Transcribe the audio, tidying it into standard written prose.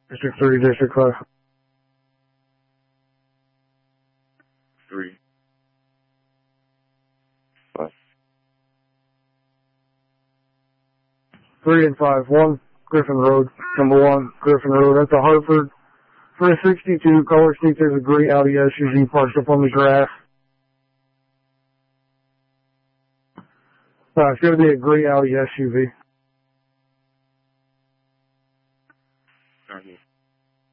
District 3, District 5. 3, 5. 3 and 5. 1, Griffin Road. Number 1, Griffin Road. That's a Hartford. For a 62, color seat, there's a gray Audi SUV parked up on the grass. It's going to be a gray Audi SUV.